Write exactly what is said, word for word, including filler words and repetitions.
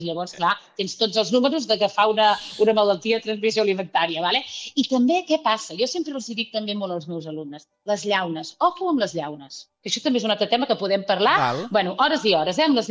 Llavors, clar, tens tots els números d'agafar una, una malaltia de transmissió alimentària. Vale? I també, què passa? Jo sempre els dic també molt als meus alumnes, les llaunes, ojo amb les llaunes. Això també és un altre tema que podem parlar, Val. bueno, hores i hores, eh, amb les